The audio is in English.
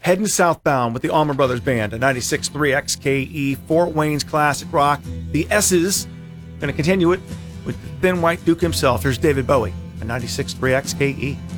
Heading southbound with the Allman Brothers Band at 96.3 XKE, Fort Wayne's classic rock. The S's going to continue it with the Thin White Duke himself. Here's David Bowie at 96.3 XKE.